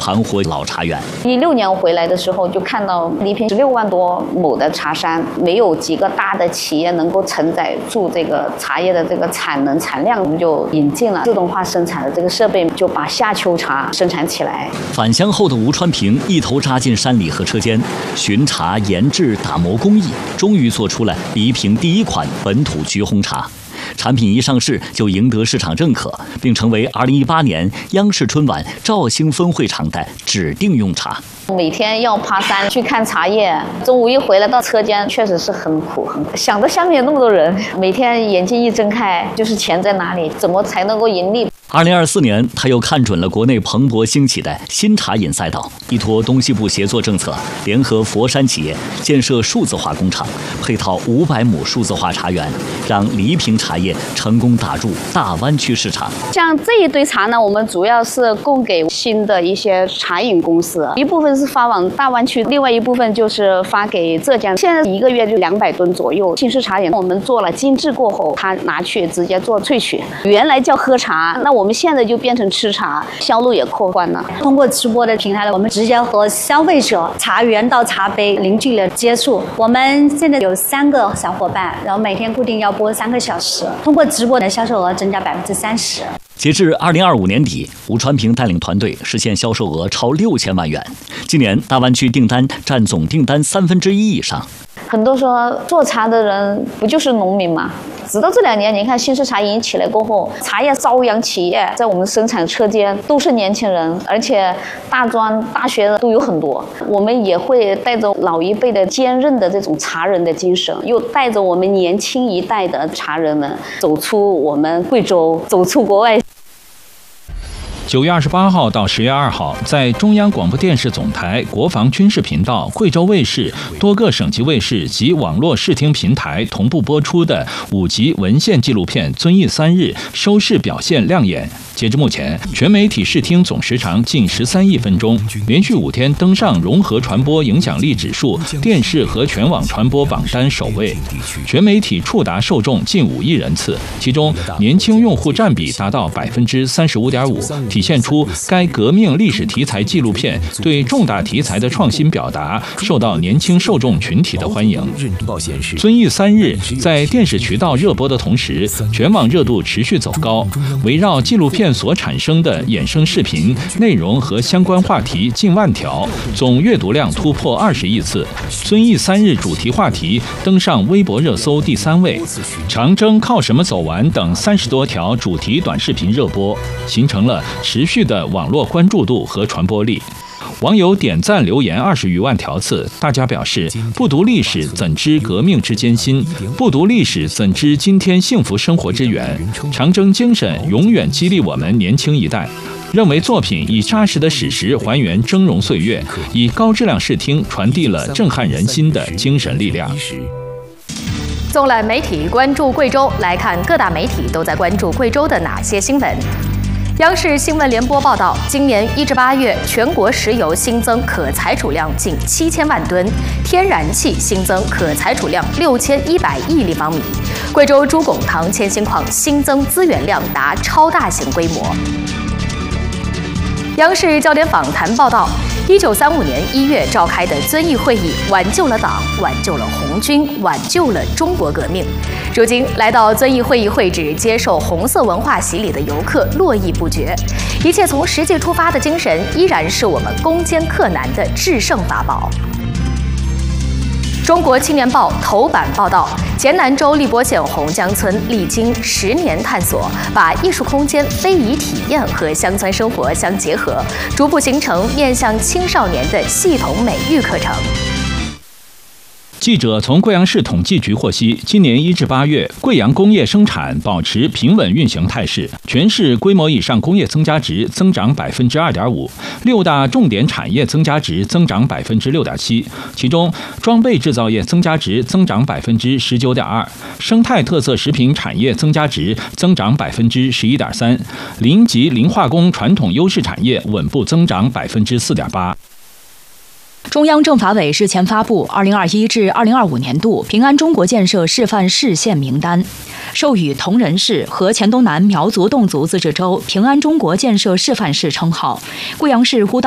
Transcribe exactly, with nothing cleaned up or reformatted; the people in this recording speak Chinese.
盘活老茶园。 一六年我回来的时候，就看到黎平十六万多亩的茶山，没有几个大的企业能够承载住这个茶叶的这个产能产量，我们就引进了自动化生产的这个设备，就把夏秋茶生产起来。 返乡后的吴川平一头扎进山里和车间，巡查、研制、打磨工艺，终于做出了黎平第一款本土菊红茶。产品一上市就赢得市场认可，并成为二零一八年央视春晚兆兴分会场的指定用茶。 每天要爬山去看茶叶，中午一回来到车间，确实是很苦很苦。想着下面有那么多人，每天眼睛一睁开就是钱在哪里，怎么才能够盈利。 二零二四年，他又看准了国内蓬勃兴起的新茶饮赛道，依托东西部协作政策，联合佛山企业建设数字化工厂，配套五百亩数字化茶园，让黎平茶叶成功打入大湾区市场。 像这一堆茶呢，我们主要是供给新的一些茶饮公司，一部分是发往大湾区，另外一部分就是发给浙江。现在一个月就两百吨左右。新式茶饮我们做了精制过后，它拿去直接做萃取，原来叫喝茶，那我们现在就变成吃茶，销路也扩宽了。 通过直播的平台呢，我们直接和消费者茶园到茶杯零距离的接触。我们现在有三个小伙伴，然后每天固定要播三个小时，通过直播的销售额增加百分之三十。 截至二零二五年底，吴川平带领团队实现销售额超六千万元。今年大湾区订单占总订单三分之一以上。 很多说做茶的人不就是农民吗？直到这两年，你看新式茶饮起来过后，茶叶朝阳企业在我们生产车间都是年轻人，而且大专、大学的都有很多。我们也会带着老一辈的坚韧的这种茶人的精神，又带着我们年轻一代的茶人们走出我们贵州，走出国外。 九月二十八号到十月二号，在中央广播电视总台国防军事频道、贵州卫视多个省级卫视及网络视听平台同步播出的五集文献纪录片《遵义三日》收视表现亮眼。截至目前，全媒体视听总时长近十三亿分钟，连续五天登上融合传播影响力指数电视和全网传播榜单首位。全媒体触达受众近五亿人次，其中年轻用户占比达到百分之三十五点五。体现出该革命历史题材纪录片对重大题材的创新表达受到年轻受众群体的欢迎。遵义三日在电视渠道热播的同时，全网热度持续走高，围绕纪录片所产生的衍生视频内容和相关话题近万条，总阅读量突破二十亿次。遵义三日主题话题登上微博热搜第三位，长征靠什么走完等三十多条主题短视频热播，形成了持续的网络关注度和传播力。网友点赞留言二十余万条次，大家表示：不读历史怎知革命之艰辛？不读历史怎知今天幸福生活之源？长征精神永远激励我们年轻一代。认为作品以扎实的史实还原峥嵘岁月，以高质量视听传递了震撼人心的精神力量。 纵览媒体关注贵州，来看各大媒体都在关注贵州的哪些新闻。央视新闻联播报道，今年一至八月，全国石油新增可采储量近七千万吨，天然气新增可采储量六千一百亿立方米。贵州朱拱塘铅锌矿新增资源量达超大型规模。央视焦点访谈报道，一九三五年一月召开的遵义会议挽救了党，挽救了红军，挽救了中国革命。如今来到遵义会议会址接受红色文化洗礼的游客络绎不绝，一切从实际出发的精神依然是我们攻坚克难的制胜法宝。中国青年报头版报道，黔南州荔波县洪江村历经十年探索，把艺术空间、非遗体验和乡村生活相结合，逐步形成面向青少年的系统美育课程。 记者从贵阳市统计局获悉，今年一至八月，贵阳工业生产保持平稳运行态势，全市规模以上工业增加值增长百分之二点五，六大重点产业增加值增长百分之六点七，其中装备制造业增加值增长百分之十九点二，生态特色食品产业增加值增长百分之十一点三，林及磷化工传统优势产业稳步增长百分之四点八。 中央政法委日前发布二零二一至二零二五年度平安中国建设示范市县名单，授予铜仁市和黔东南苗族侗族自治州平安中国建设示范市称号。贵阳市呼